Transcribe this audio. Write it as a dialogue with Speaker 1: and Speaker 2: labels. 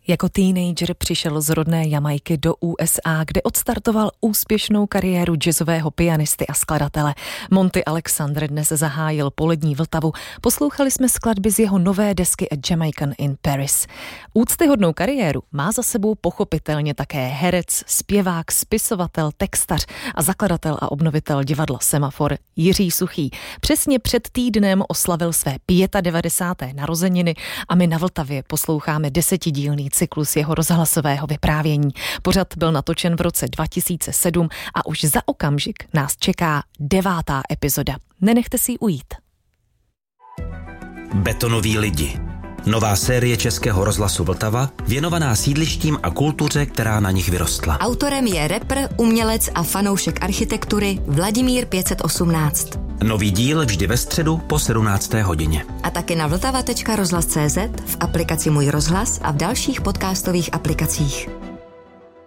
Speaker 1: Jako teenager přišel z rodné Jamajky do USA, kde odstartoval úspěšnou kariéru jazzového pianisty a skladatele. Monty Alexander dnes zahájil polední Vltavu. Poslouchali jsme skladby z jeho nové desky A Jamaican in Paris. Úctyhodnou kariéru má za sebou pochopitelně také herec, zpěvák, spisovatel, textař a zakladatel a obnovitel divadla Semafor Jiří Suchý. Přesně před týdnem oslavil své 95. narozeniny a my na Vltavě posloucháme 10dílný cyklus jeho rozhlasového vyprávění. Pořad byl natočen v roce 2007 a už za okamžik nás čeká 9. epizoda. Nenechte si ji ujít.
Speaker 2: Betonoví lidi. Nová série Českého rozhlasu Vltava, věnovaná sídlištím a kultuře, která na nich vyrostla.
Speaker 3: Autorem je rapper, umělec a fanoušek architektury Vladimír 518.
Speaker 2: Nový díl vždy ve středu po 17. hodině.
Speaker 3: A taky na vltava.rozhlas.cz, v aplikaci Můj rozhlas a v dalších podcastových aplikacích.